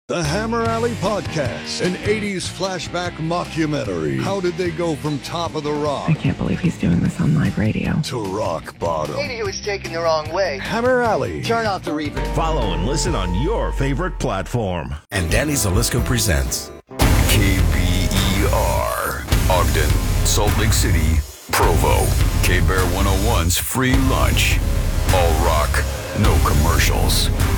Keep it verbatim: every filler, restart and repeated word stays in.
The Hammer Alley Podcast, an eighties flashback mockumentary. How did they go from top of the rock? I can't believe he's doing this on live radio. To rock bottom. Maybe he was taken the wrong way. Hammer Alley. Turn off the reverb. Follow and listen on your favorite platform. And Danny Zalisco presents K B E R, Ogden, Salt Lake City, Provo. K-Bear one oh one's free lunch. All rock, no commercials.